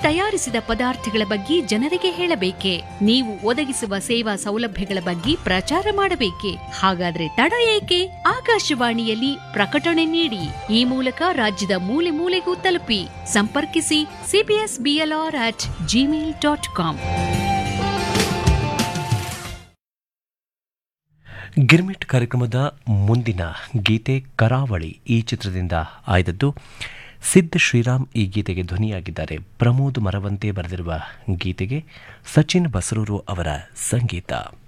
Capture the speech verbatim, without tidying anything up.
ತಯಾರಿಸಿದ ಪದಾರ್ಥಗಳ ಬಗ್ಗೆ ಜನರಿಗೆ ಹೇಳಬೇಕೆ? ನೀವು ಒದಗಿಸುವ ಸೇವಾ ಸೌಲಭ್ಯಗಳ ಬಗ್ಗೆ ಪ್ರಚಾರ ಮಾಡಬೇಕೆ? ಹಾಗಾದ್ರೆ ತಡ ಏಕೆ? ಆಕಾಶವಾಣಿಯಲ್ಲಿ ಪ್ರಕಟಣೆ ನೀಡಿ. ಈ ಮೂಲಕ ರಾಜ್ಯದ ಮೂಲೆ ಮೂಲೆಗೂ ತಲುಪಿ. ಸಂಪರ್ಕಿಸಿ CBS BLR at Gmail dot com. Girmit ಕಾರ್ಯಕ್ರಮದ ಮುಂದಿನ ಗೀತೆ ಕರಾವಳಿ ಈ ಚಿತ್ರದಿಂದ ಆಯ್ದದ್ದು. ಸಿದ್ಧ ಶ್ರೀರಾಮ್ ಈ ಗೀತೆಗೆ ಧ್ವನಿಯಾಗಿದ್ದಾರೆ. ಪ್ರಮೋದ್ ಮರವಂತೆ ಬರೆದಿರುವ ಗೀತೆಗೆ ಸಚಿನ್ ಬಸರೂರು ಅವರ ಸಂಗೀತ.